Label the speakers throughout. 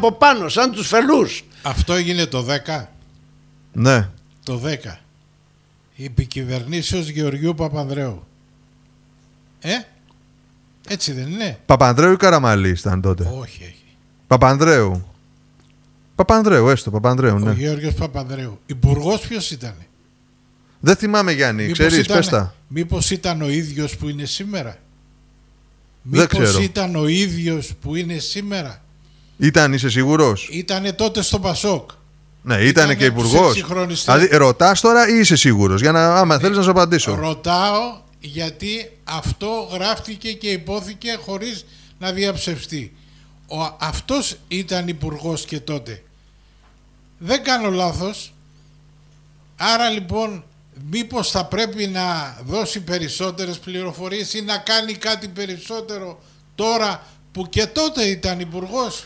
Speaker 1: από πάνω σαν τους φελούς.
Speaker 2: Αυτό έγινε το 10.
Speaker 3: Ναι.
Speaker 2: Το 10. Η επικυβερνήσεως Γεωργίου Παπανδρέου. Έτσι δεν είναι?
Speaker 3: Παπανδρέου ή Καραμαλής ήταν τότε?
Speaker 2: Όχι.
Speaker 3: Παπανδρέου. Παπανδρέου, έστω. Παπανδρέου, ναι.
Speaker 2: Ο Γεώργιος Παπανδρέου. Υπουργός ποιος ήταν?
Speaker 3: Δεν θυμάμαι, Γιάννη. Ξέρεις, πες τα.
Speaker 2: Μήπως ήταν ο ίδιος που είναι σήμερα?
Speaker 3: Δεν ξέρω.
Speaker 2: Μήπως ήταν ο ίδιος που είναι σήμερα?
Speaker 3: Ήταν, είσαι σίγουρος?
Speaker 2: Ήτανε τότε στο Πασόκ.
Speaker 3: Ναι, ήτανε και υπουργός. Δηλαδή, ρωτάς τώρα ή είσαι σίγουρος? Για να, άμα θέλεις να σου απαντήσω.
Speaker 2: Ρωτάω γιατί αυτό γράφτηκε και υπόθηκε χωρίς να διαψευστεί. Αυτός ήταν υπουργός και τότε. Δεν κάνω λάθος. Άρα λοιπόν μήπως θα πρέπει να δώσει περισσότερες πληροφορίες ή να κάνει κάτι περισσότερο τώρα που και τότε ήταν υπουργός?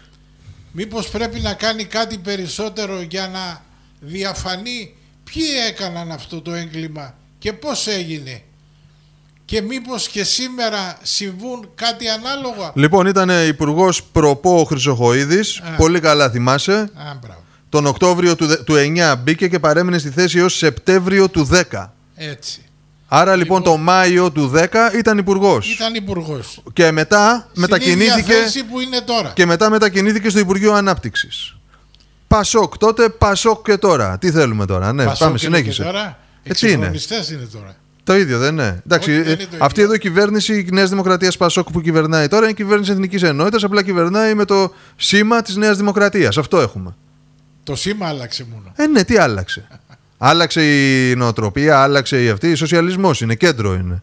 Speaker 2: Μήπως πρέπει να κάνει κάτι περισσότερο για να διαφανεί ποιοι έκαναν αυτό το έγκλημα και πώς έγινε? Και μήπως και σήμερα συμβούν κάτι ανάλογα?
Speaker 3: Λοιπόν, ήταν υπουργός προπό ο Χρυσοχοΐδης. Πολύ καλά θυμάσαι. Τον Οκτώβριο του 9 μπήκε και παρέμεινε στη θέση έως Σεπτέμβριο του 10.
Speaker 2: Έτσι.
Speaker 3: Άρα λοιπόν το Μάιο του 10 ήταν υπουργός.
Speaker 2: Ήταν υπουργός.
Speaker 3: Και μετά μετακινήθηκε.
Speaker 2: Θέση που είναι τώρα.
Speaker 3: Και μετά μετακινήθηκε στο Υπουργείο Ανάπτυξης. Πασόκ τότε, Πασόκ και τώρα. Τι θέλουμε τώρα? Ναι,
Speaker 2: Πασόκ
Speaker 3: πάμε, συνέχισε.
Speaker 2: Έτσι είναι. Είναι τώρα.
Speaker 3: Το ίδιο δεν είναι? Εντάξει, αυτή εδώ η κυβέρνηση η Νέας Δημοκρατίας Πασόκ που κυβερνάει τώρα είναι κυβέρνηση Εθνικής Ενότητας. Απλά κυβερνάει με το σήμα της Νέας Δημοκρατίας. Αυτό έχουμε.
Speaker 2: Το σήμα άλλαξε μόνο.
Speaker 3: Ναι, τι άλλαξε? Άλλαξε η νοοτροπία, άλλαξε η αυτή. Η σοσιαλισμός είναι, κέντρο είναι.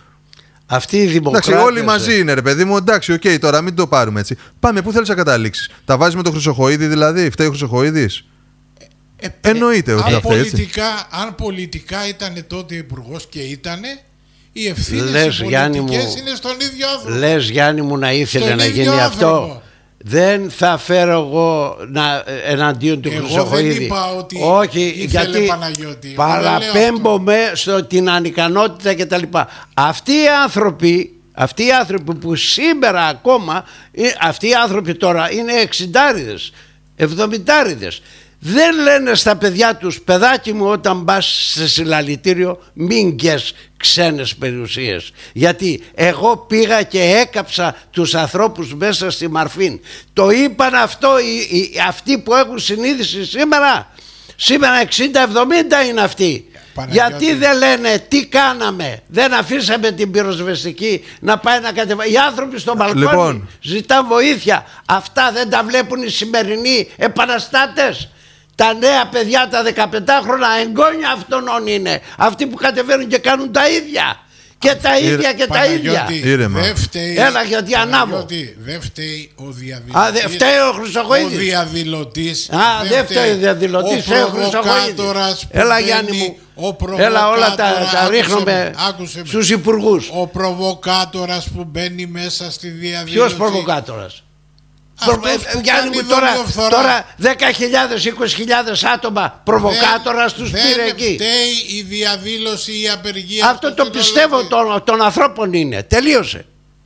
Speaker 1: Αυτή η δημοκράτες.
Speaker 3: Εντάξει, όλοι μαζί είναι, ρε παιδί μου. Εντάξει, οκ, τώρα μην το πάρουμε έτσι. Πάμε, πού θέλεις να καταλήξεις? Τα βάζεις με το Χρυσοχοΐδη δηλαδή? Φταίει ο Χρυσοχοΐδης? Εννοείται ότι θα φταίει, έτσι.
Speaker 2: Αν πολιτικά ήταν τότε υπουργός και ήτανε, οι ευθύνες πολιτικές είναι στον ίδιο άνθρωπο.
Speaker 1: Λες, Γιάννη μου, να ήθελε να γίνει αυτό? Δεν θα φέρω εγώ εναντίον του Χρυσοχοΐδη.
Speaker 2: Εγώ δεν είπα ότι ήθελε Παναγιώτη.
Speaker 1: Παραπέμπω την ανικανότητα κτλ. Αυτοί οι άνθρωποι που σήμερα ακόμα, αυτοί οι άνθρωποι τώρα είναι 60'ριδες, 70'ριδες. Δεν λένε στα παιδιά τους, παιδάκι μου, όταν πας σε συλλαλητήριο μην γκες ξένες περιουσίες. Γιατί εγώ πήγα και έκαψα τους ανθρώπους μέσα στη Μαρφίν. Το είπαν αυτό αυτοί που έχουν συνείδηση σήμερα. Σήμερα 60-70 είναι αυτοί. Γιατί δεν λένε τι κάναμε? Δεν αφήσαμε την πυροσβεστική να πάει να κατεβάσει? Οι άνθρωποι στο μπαλκόνι ζητάν βοήθεια. Αυτά δεν τα βλέπουν οι σημερινοί επαναστάτες? Τα νέα παιδιά, τα 15χρονα εγγόνια αυτών είναι. Αυτοί που κατεβαίνουν και κάνουν τα ίδια. Και τα ίδια και τα ίδια. Έλα, γιατί ανάβω.
Speaker 2: Δεν φταίει ο διαδηλωτής.
Speaker 1: Δεν φταίει ο Χρυσοχοΐδης.
Speaker 2: Ο διαδηλωτής.
Speaker 1: Δεν φταίει ο διαδηλωτής, φταίει ο Χρυσοχοΐδης. Έλα, Γιάννη μου. Έλα, όλα τα ρίχνουμε στους υπουργούς.
Speaker 2: Ο προβοκάτορας που μπαίνει μέσα στη διαδήλωση.
Speaker 1: Ποιος προβοκάτορας? Γιάννη μου, τώρα 10.000, 20.000 άτομα προβοκάτορας τους πήρε εκεί.
Speaker 2: Δεν φταίει η διαδήλωση, η απεργία.
Speaker 1: Αυτό το πιστεύω των ανθρώπων είναι. Τελείωσε.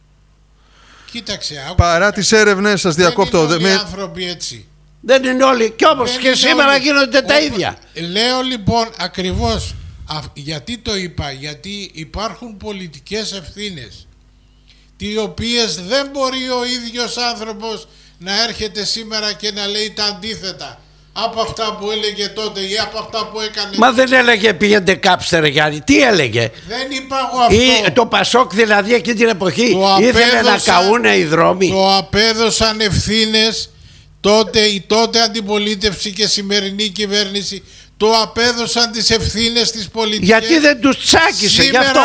Speaker 2: Κοίταξε,
Speaker 3: παρά τις έρευνες, σας διακόπτω.
Speaker 2: Δεν είναι όλοι οι άνθρωποι έτσι.
Speaker 1: Δεν είναι όλοι. Κι όμως και σήμερα γίνονται τα ίδια.
Speaker 2: Λέω λοιπόν ακριβώς γιατί το είπα. Γιατί υπάρχουν πολιτικές ευθύνες, τις οποίες δεν μπορεί ο ίδιος άνθρωπος να έρχεται σήμερα και να λέει τα αντίθετα από αυτά που έλεγε τότε ή από αυτά που έκανε.
Speaker 1: Μα δεν έλεγε πήγαινε κάψτε ρε Γιάννη? Τι έλεγε?
Speaker 2: Δεν είπα εγώ αυτό.
Speaker 1: Το Πασόκ δηλαδή εκείνη την εποχή ήθελε να καούνε οι δρόμοι.
Speaker 2: Το απέδωσαν ευθύνες τότε η τότε αντιπολίτευση και σημερινή κυβέρνηση. Το απέδωσαν τις ευθύνες της πολιτικής.
Speaker 1: Γιατί δεν τους τσάκισε γι' αυτό?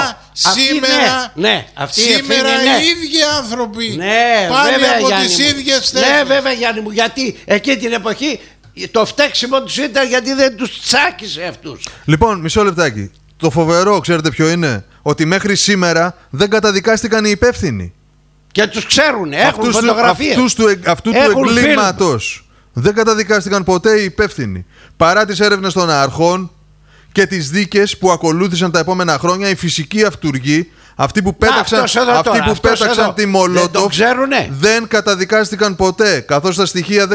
Speaker 2: Σήμερα οι ίδιοι άνθρωποι.
Speaker 1: Ναι,
Speaker 2: πάλι
Speaker 1: βέβαια,
Speaker 2: από
Speaker 1: Γιάννη
Speaker 2: τις
Speaker 1: μου.
Speaker 2: ίδιες θέσεις.
Speaker 1: Ναι, βέβαια, Γιάννη μου, γιατί εκείνη την εποχή το φταίξιμο τους ήταν γιατί δεν τους τσάκισε αυτούς.
Speaker 3: Λοιπόν, μισό λεπτάκι. Το φοβερό, ξέρετε ποιο είναι? Ότι μέχρι σήμερα δεν καταδικάστηκαν οι υπεύθυνοι.
Speaker 1: Και τους ξέρουν, έχουν φωτογραφίες.
Speaker 3: Αυτού του εγκλήματος δεν καταδικάστηκαν ποτέ οι υπεύθυνοι. Παρά τις έρευνες των αρχών και τις δίκες που ακολούθησαν τα επόμενα χρόνια, οι φυσικοί αυτούργοι, αυτοί που πέταξαν τη Μολότοφ, δεν καταδικάστηκαν ποτέ, καθώς τα στοιχεία